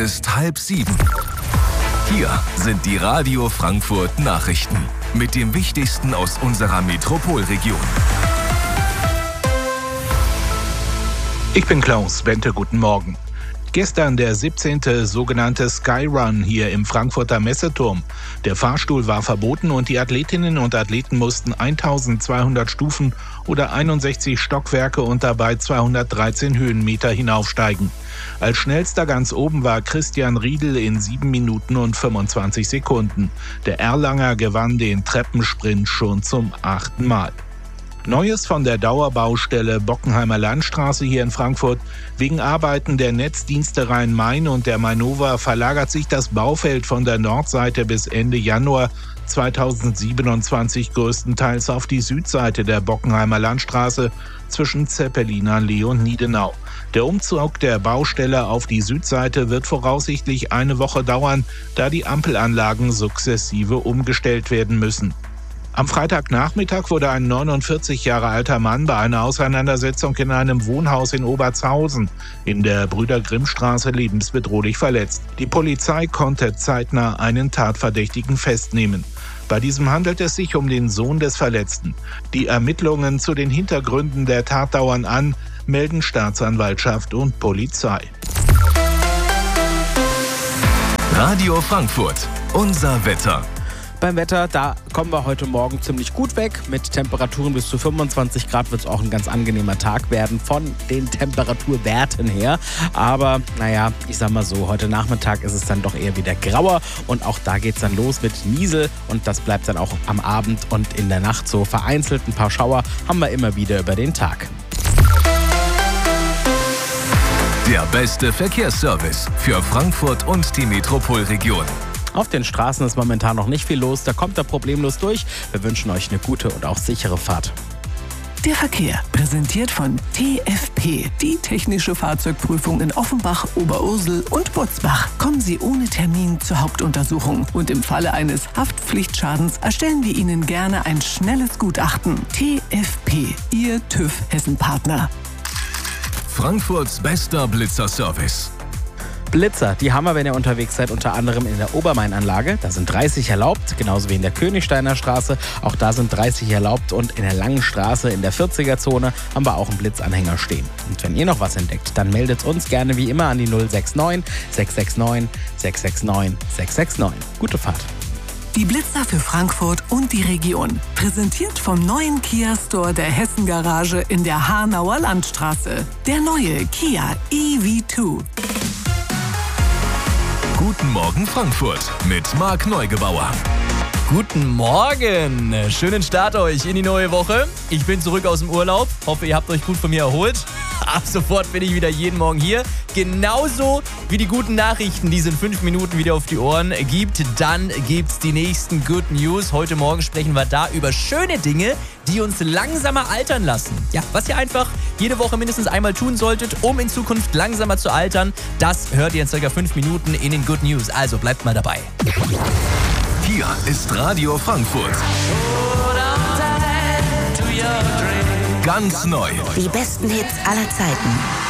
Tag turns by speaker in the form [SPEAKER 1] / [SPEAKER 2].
[SPEAKER 1] Ist 6:30. Hier sind die Radio Frankfurt Nachrichten mit dem Wichtigsten aus unserer Metropolregion.
[SPEAKER 2] Ich bin Klaus Bente, guten Morgen. Gestern der 17. sogenannte Skyrun hier im Frankfurter Messeturm. Der Fahrstuhl war verboten und die Athletinnen und Athleten mussten 1200 Stufen oder 61 Stockwerke und dabei 213 Höhenmeter hinaufsteigen. Als schnellster ganz oben war Christian Riedel in 7 Minuten und 25 Sekunden. Der Erlanger gewann den Treppensprint schon zum 8. Mal. Neues von der Dauerbaustelle Bockenheimer Landstraße hier in Frankfurt. Wegen Arbeiten der Netzdienste Rhein-Main und der Mainova verlagert sich das Baufeld von der Nordseite bis Ende Januar 2027 größtenteils auf die Südseite der Bockenheimer Landstraße zwischen Zeppelinallee und Niedenau. Der Umzug der Baustelle auf die Südseite wird voraussichtlich eine Woche dauern, da die Ampelanlagen sukzessive umgestellt werden müssen. Am Freitagnachmittag wurde ein 49 Jahre alter Mann bei einer Auseinandersetzung in einem Wohnhaus in Obertshausen in der Brüder-Grimm-Straße lebensbedrohlich verletzt. Die Polizei konnte zeitnah einen Tatverdächtigen festnehmen. Bei diesem handelt es sich um den Sohn des Verletzten. Die Ermittlungen zu den Hintergründen der Tat dauern an, melden Staatsanwaltschaft und Polizei.
[SPEAKER 1] Radio Frankfurt, unser Wetter.
[SPEAKER 3] Beim Wetter, da kommen wir heute Morgen ziemlich gut weg. Mit Temperaturen bis zu 25 Grad wird es auch ein ganz angenehmer Tag werden von den Temperaturwerten her. Aber naja, ich sag mal so, heute Nachmittag ist es dann doch eher wieder grauer. Und auch da geht es dann los mit Niesel. Und das bleibt dann auch am Abend und in der Nacht so vereinzelt. Ein paar Schauer haben wir immer wieder über den Tag.
[SPEAKER 1] Der beste Verkehrsservice für Frankfurt und die Metropolregion.
[SPEAKER 3] Auf den Straßen ist momentan noch nicht viel los, da kommt er problemlos durch. Wir wünschen euch eine gute und auch sichere Fahrt.
[SPEAKER 4] Der Verkehr, präsentiert von TFP, die technische Fahrzeugprüfung in Offenbach, Oberursel und Butzbach. Kommen Sie ohne Termin zur Hauptuntersuchung und im Falle eines Haftpflichtschadens erstellen wir Ihnen gerne ein schnelles Gutachten. TFP, Ihr TÜV-Hessen-Partner.
[SPEAKER 1] Frankfurts bester Blitzerservice.
[SPEAKER 3] Blitzer, die haben wir, wenn ihr unterwegs seid, unter anderem in der Obermain-Anlage. Da sind 30 erlaubt, genauso wie in der Königsteiner Straße. Auch da sind 30 erlaubt und in der Langen Straße in der 40er-Zone haben wir auch einen Blitzanhänger stehen. Und wenn ihr noch was entdeckt, dann meldet uns gerne wie immer an die 069 669 669 669. Gute Fahrt.
[SPEAKER 4] Die Blitzer für Frankfurt und die Region. Präsentiert vom neuen Kia Store der Hessen Garage in der Hanauer Landstraße. Der neue Kia EV2.
[SPEAKER 1] Guten Morgen Frankfurt mit Marc Neugebauer.
[SPEAKER 5] Guten Morgen! Schönen Start euch in die neue Woche. Ich bin zurück aus dem Urlaub. Hoffe, ihr habt euch gut von mir erholt. Ab sofort bin ich wieder jeden Morgen hier. Genauso wie die guten Nachrichten, die es in 5 Minuten wieder auf die Ohren gibt. Dann gibt's die nächsten Good News. Heute Morgen sprechen wir da über schöne Dinge, die uns langsamer altern lassen. Ja, was ihr einfach jede Woche mindestens einmal tun solltet, um in Zukunft langsamer zu altern. Das hört ihr in ca. 5 Minuten in den Good News. Also bleibt mal dabei.
[SPEAKER 1] Hier ist Radio Frankfurt. Ganz neu.
[SPEAKER 6] Die besten Hits aller Zeiten.